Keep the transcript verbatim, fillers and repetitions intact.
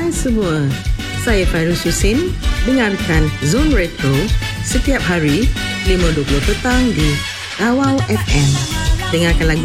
Hai semua, saya Fairuz Husin. Dengarkan Zone Retro setiap hari lima dua puluh petang di Tawau F M. Dengarkan lagu